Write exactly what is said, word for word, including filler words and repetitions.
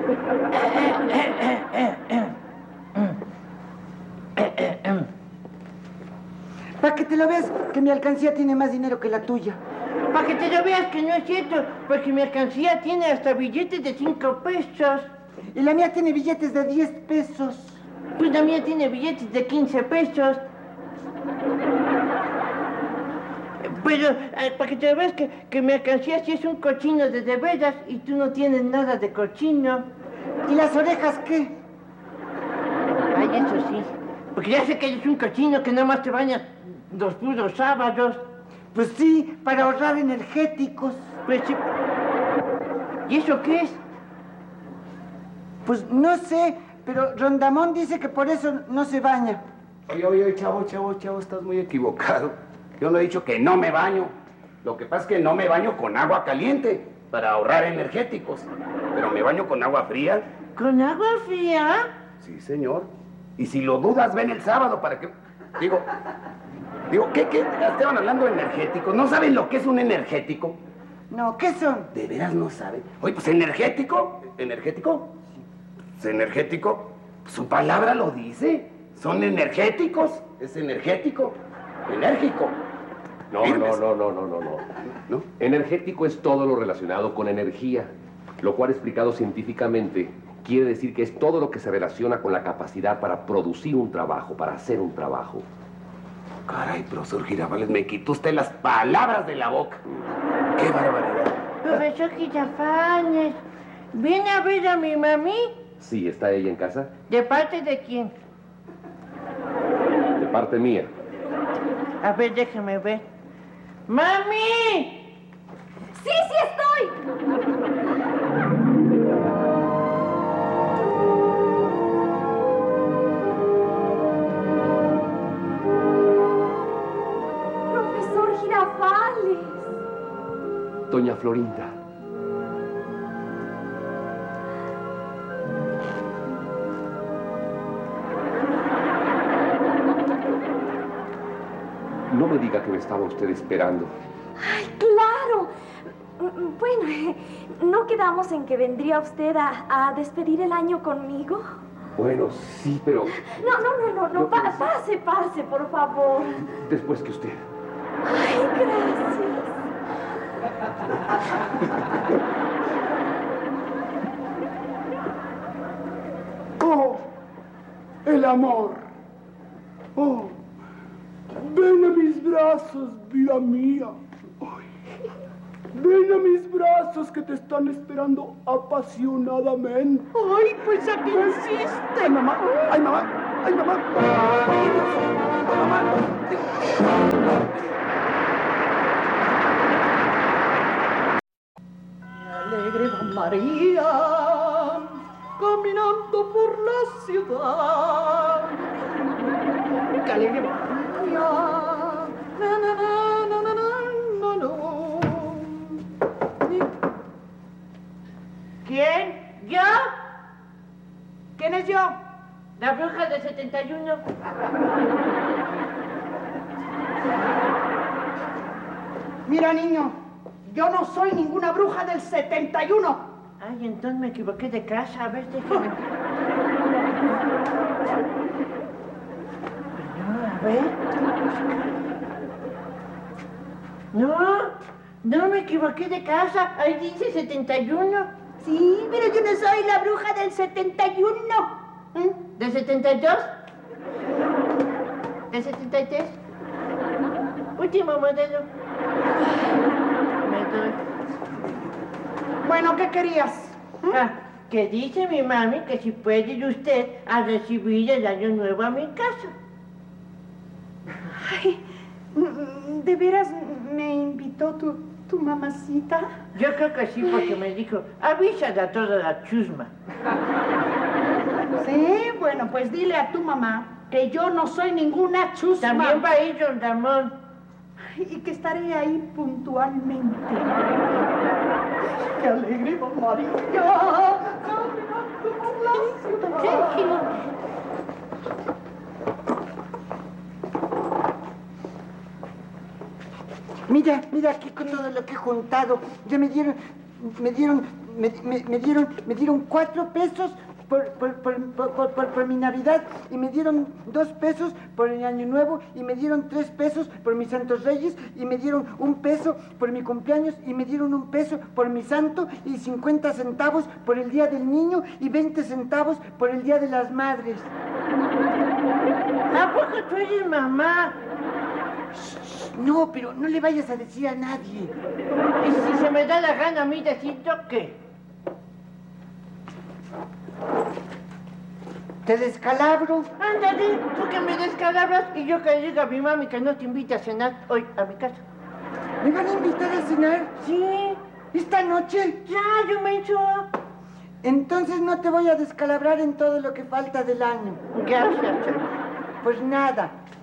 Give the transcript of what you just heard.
Para que te lo veas, que mi alcancía tiene más dinero que la tuya. Para que te lo veas que no es cierto, porque mi alcancía tiene hasta billetes de cinco pesos. Y la mía tiene billetes de diez pesos. Pues la mía tiene billetes de quince pesos. Pero eh, para que te lo veas que, que mi alcancía sí es un cochino de de veras y tú no tienes nada de cochino. ¿Y las orejas qué? Ay, eso sí. Porque ya sé que eres un cochino que nada más te bañas los puros sábados. Pues sí, para ahorrar energéticos. Pues sí. ¿Y eso qué es? Pues no sé, pero Rondamón dice que por eso no se baña. Oye, oye, chavo, chavo, chavo, estás muy equivocado. Yo no he dicho que no me baño. Lo que pasa es que no me baño con agua caliente para ahorrar energéticos. Pero me baño con agua fría. ¿Con agua fría? Sí, señor. Y si lo dudas, ven el sábado para que... Digo, digo, ¿qué, qué? Estaban hablando de energéticos. ¿No saben lo que es un energético? No, ¿qué son? ¿De veras no saben? Oye, pues energético, energético, pues energético, su palabra lo dice. Son energéticos, es energético, enérgico. No, no, no, no, no, no, no. ¿No? Energético es todo lo relacionado con energía, lo cual explicado científicamente quiere decir que es todo lo que se relaciona con la capacidad para producir un trabajo, para hacer un trabajo. Caray, profesor Girafales, me quitó usted las palabras de la boca. ¡Qué barbaridad! Profesor Girafales, ¿viene a ver a mi mami? Sí, ¿está ella en casa? ¿De parte de quién? De parte mía. A ver, déjame ver. ¡Mami! ¡Sí, sí estoy! Profesor Girafales. Doña Florinda. No me diga que me estaba usted esperando. ¡Ay, claro! Bueno, ¿no quedamos en que vendría usted a, a despedir el año conmigo? Bueno, sí, pero... No, no, no, no, no, pa pase, pase, por favor. Después que usted. Ay, gracias. ¡Oh! El amor. ¡Oh! Ven a mis brazos, vida mía. Ay. Ven a mis brazos que te están esperando apasionadamente. ¡Ay, pues a qué insiste! ¡Ay, mamá! ¡Ay, mamá! ¡Ay, mamá! ¡Ay, Dios! ¡Ay, mamá! Alegre va María, caminando por la ciudad. ¡Qué alegre va María! Na, na, na, na, na, na, na. ¿Quién? ¿Yo? ¿Quién es yo? La bruja de setenta y uno. Mira, niño, yo no soy ninguna bruja del setenta y uno. Ay, entonces me equivoqué de casa. A ver, déjame. No, a ver. No, no me equivoqué de casa. Ahí dice setenta y uno. Sí, pero yo no soy la bruja del setenta y uno. ¿Mm? ¿De setenta y dos? ¿De setenta y tres? Último modelo. Me doy. Bueno, ¿qué querías? Ah, que dice mi mami que si puede ir usted a recibir el año nuevo a mi casa. Ay, ¿de veras me invitó tu, tu mamacita? Yo creo que sí, porque me dijo, avísale a toda la chusma. Sí, bueno, pues dile a tu mamá que yo no soy ninguna chusma. También va a ir don Ramón. Y que estaré ahí puntualmente. ¡Qué alegre va María! ¡Caminando por la ciudad! Mira, mira aquí con todo lo que he juntado. Ya me dieron, me dieron me, me, me dieron, me dieron cuatro pesos por, por, por, por, por, por, por mi Navidad, y me dieron dos pesos por el Año Nuevo, y me dieron tres pesos por mis Santos Reyes, y me dieron un peso por mi cumpleaños, y me dieron un peso por mi santo, y cincuenta centavos por el Día del Niño, y veinte centavos por el Día de las Madres. ¿A poco tú eres mamá? No, pero no le vayas a decir a nadie. Y si se me da la gana a mí decirte qué. Te descalabro. Ándale, tú que me descalabras y yo que le diga a mi mami que no te invite a cenar hoy a mi casa. ¿Me van a invitar a cenar? Sí. ¿Esta noche? Ya, yo me echo. Entonces no te voy a descalabrar en todo lo que falta del año. Gracias, Chema. Pues nada,